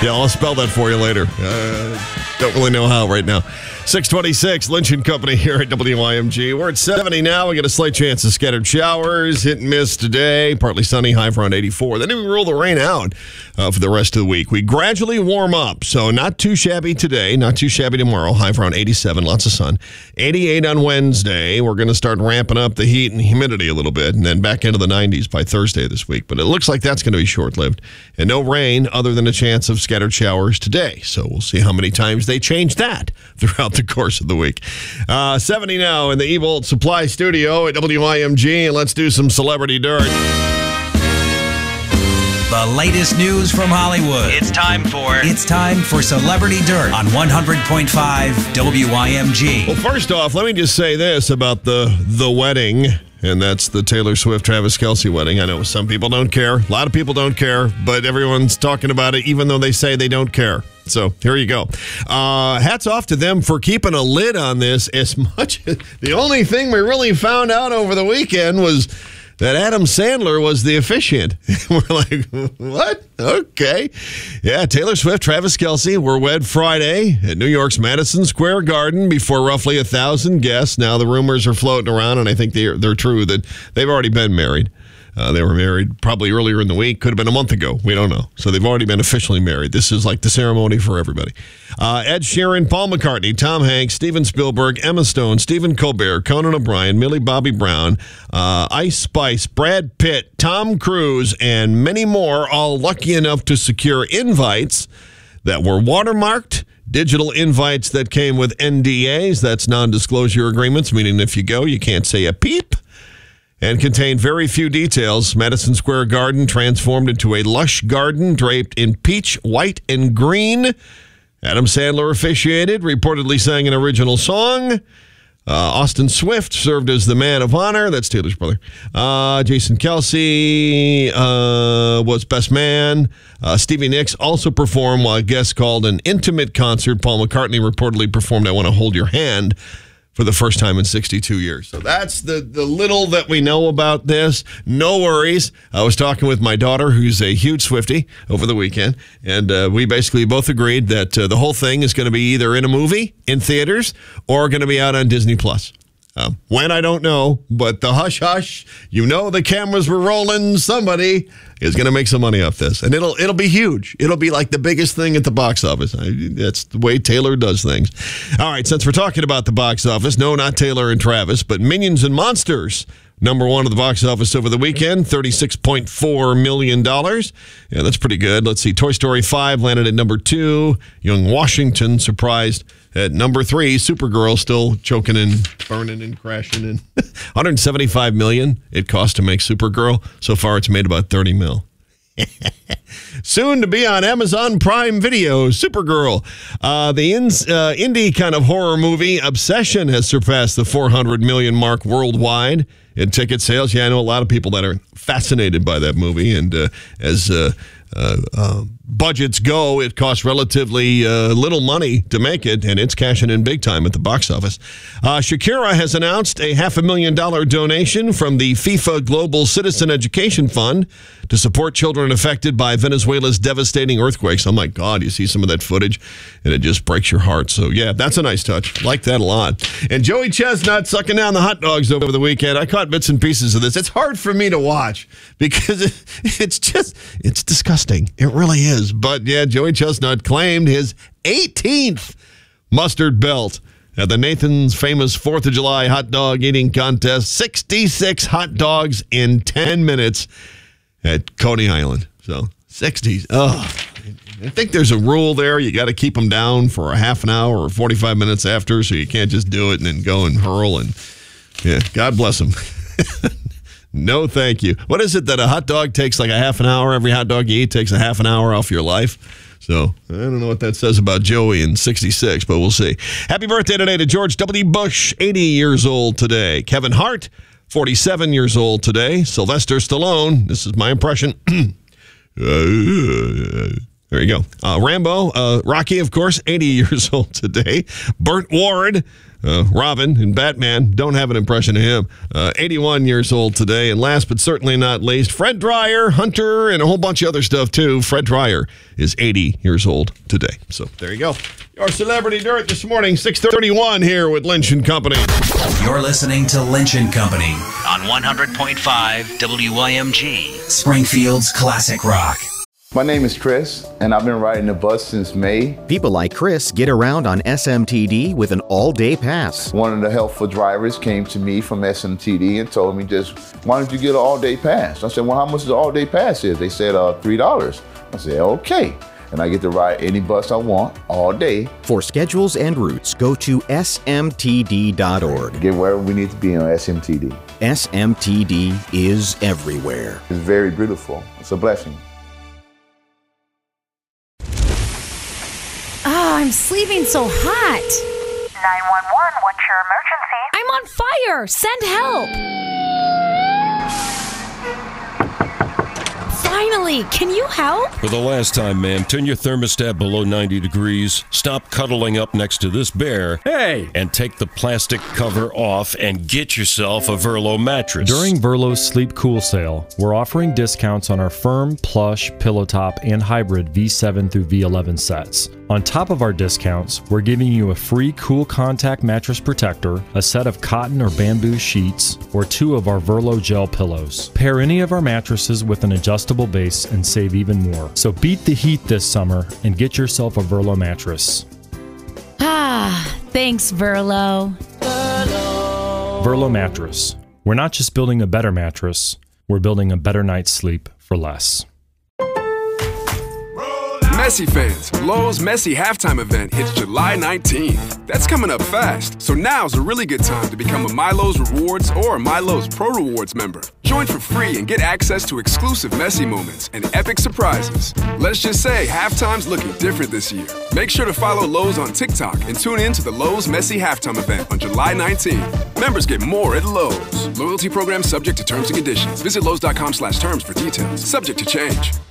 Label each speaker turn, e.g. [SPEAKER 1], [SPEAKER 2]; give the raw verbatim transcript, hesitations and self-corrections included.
[SPEAKER 1] Yeah, I'll spell that for you later. Uh, don't really know how right now. six twenty-six, Lynch and Company here at W I M G. We're at seventy now. We got a slight chance of scattered showers. Hit and miss today. Partly sunny, high for around eighty-four. Then we roll the rain out uh, for the rest of the week. We gradually warm up, so not too shabby today, not too shabby tomorrow. High for around eighty-seven, lots of sun. eighty-eight on Wednesday. We're going to start ramping up the heat and humidity a little bit, and then back into the nineties by Thursday this week. But it looks like that's going to be short-lived. And no rain other than a chance of scattered showers today. So we'll see how many times they change that throughout the course of the week. Uh, seventy now in the E-Volt Supply Studio at W I M G, and let's do some celebrity dirt.
[SPEAKER 2] The latest news from Hollywood.
[SPEAKER 3] It's time for...
[SPEAKER 2] It's time for Celebrity Dirt on one hundred point five W I M G.
[SPEAKER 1] Well, first off, let me just say this about the the wedding, and that's the Taylor Swift-Travis Kelce wedding. I know some people don't care. A lot of people don't care, but everyone's talking about it even though they say they don't care. So here you go. Uh, hats off to them for keeping a lid on this as much as... The only thing we really found out over the weekend was that Adam Sandler was the officiant. We're like, what? Okay. Yeah, Taylor Swift, Travis Kelce were wed Friday at New York's Madison Square Garden before roughly a thousand guests. Now the rumors are floating around, and I think they're, they're true, that they've already been married. Uh, they were married probably earlier in the week. Could have been a month ago. We don't know. So they've already been officially married. This is like the ceremony for everybody. Uh, Ed Sheeran, Paul McCartney, Tom Hanks, Steven Spielberg, Emma Stone, Stephen Colbert, Conan O'Brien, Millie Bobby Brown, uh, Ice Spice, Brad Pitt, Tom Cruise, and many more, all lucky enough to secure invites that were watermarked. Digital invites that came with N D As. That's non-disclosure agreements, meaning if you go, you can't say a peep. And contained very few details. Madison Square Garden transformed into a lush garden draped in peach, white, and green. Adam Sandler officiated, reportedly sang an original song. Uh, Austin Swift served as the man of honor. That's Taylor's brother. Uh, Jason Kelce uh, was best man. Uh, Stevie Nicks also performed while guests called an intimate concert. Paul McCartney reportedly performed I Want to Hold Your Hand for the first time in sixty-two years. So that's the, the little that we know about this. No worries. I was talking with my daughter, who's a huge Swiftie, over the weekend, and uh, we basically both agreed that uh, the whole thing is going to be either in a movie, in theaters, or going to be out on Disney Plus. Um, when, I don't know, but the hush-hush, you know the cameras were rolling. Somebody is going to make some money off this, and it'll it'll be huge. It'll be like the biggest thing at the box office. I, that's the way Taylor does things. All right, since we're talking about the box office, no, not Taylor and Travis, but Minions and Monsters, number one at the box office over the weekend, thirty-six point four million dollars. Yeah, that's pretty good. Let's see, Toy Story five landed at number two. Young Washington surprised at number three. Supergirl still choking and burning and crashing. And one hundred seventy-five million dollars it cost to make Supergirl. So far, it's made about thirty mil. Soon to be on Amazon Prime Video, Supergirl. Uh, the in, uh, indie kind of horror movie Obsession has surpassed the four hundred million mark worldwide in ticket sales. Yeah, I know a lot of people that are fascinated by that movie. And uh, as uh, uh, uh, budgets go, it costs relatively uh, little money to make it, and it's cashing in big time at the box office. Uh, Shakira has announced a half a million dollar donation from the FIFA Global Citizen Education Fund to support children affected by Venezuela's devastating earthquakes. Oh, my God, you see some of that footage, and it just breaks your heart. So, yeah, that's a nice touch. Like that a lot. And Joey Chestnut sucking down the hot dogs over the weekend. I caught bits and pieces of this. It's hard for me to watch because it, it's just, it's disgusting. It really is. But, yeah, Joey Chestnut claimed his eighteenth mustard belt at the Nathan's famous fourth of July hot dog eating contest. sixty-six hot dogs in ten minutes at Coney Island. So, sixties. Oh, I think there's a rule there. You got to keep them down for a half an hour or forty-five minutes after, so you can't just do it and then go and hurl. And, yeah, God bless them. No, thank you. What is it that a hot dog takes like a half an hour? Every hot dog you eat takes a half an hour off your life. So I don't know what that says about Joey in sixty-six, but we'll see. Happy birthday today to George W. Bush, eighty years old today. Kevin Hart, forty-seven years old today. Sylvester Stallone, this is my impression. There you go. Uh, Rambo, uh, Rocky, of course, eighty years old today. Burt Ward, Uh, Robin in Batman, don't have an impression of him. Uh, eighty-one years old today. And last but certainly not least, Fred Dryer, Hunter, and a whole bunch of other stuff too. Fred Dryer is eighty years old today. So there you go. Your Celebrity Dirt this morning, six thirty-one here with Lynch and Company.
[SPEAKER 2] You're listening to Lynch and Company on one hundred point five W Y M G, Springfield's classic rock.
[SPEAKER 3] My name is Chris, and I've been riding the bus since May.
[SPEAKER 4] People like Chris get around on S M T D with an all-day pass.
[SPEAKER 3] One of the helpful drivers came to me from S M T D and told me, just, why don't you get an all-day pass? I said, well, how much does the all-day pass is? They said, uh, three dollars. I said, okay. And I get to ride any bus I want all day.
[SPEAKER 4] For schedules and routes, go to S M T D dot org.
[SPEAKER 3] Get wherever we need to be on S M T D.
[SPEAKER 4] S M T D is everywhere.
[SPEAKER 3] It's very beautiful. It's a blessing.
[SPEAKER 5] Ah, I'm sleeping so hot.
[SPEAKER 6] nine one one, what's your emergency?
[SPEAKER 5] I'm on fire. Send help. Finally, can you help?
[SPEAKER 7] For the last time, ma'am, turn your thermostat below ninety degrees, stop cuddling up next to this bear,
[SPEAKER 8] Hey!
[SPEAKER 7] and take the plastic cover off and get yourself a Verlo mattress.
[SPEAKER 8] During Verlo's Sleep Cool sale, we're offering discounts on our firm, plush, pillow top, and hybrid V seven through V eleven sets. On top of our discounts, we're giving you a free Cool Contact mattress protector, a set of cotton or bamboo sheets, or two of our Verlo gel pillows. Pair any of our mattresses with an adjustable base and save even more. So beat the heat this summer and get yourself a Verlo mattress.
[SPEAKER 5] Ah, thanks, Verlo.
[SPEAKER 8] Verlo mattress. We're not just building a better mattress, we're building a better night's sleep for less.
[SPEAKER 9] Messi fans, Lowe's Messi halftime event hits July nineteenth. That's coming up fast, so now's a really good time to become a MyLowe's Rewards or a MyLowe's Pro Rewards member. Join for free and get access to exclusive Messi moments and epic surprises. Let's just say halftime's looking different this year. Make sure to follow Lowe's on TikTok and tune in to the Lowe's Messi halftime event on July nineteenth. Members get more at Lowe's. Loyalty program subject to terms and conditions. Visit Lowe's dot com slash terms for details. Subject to change.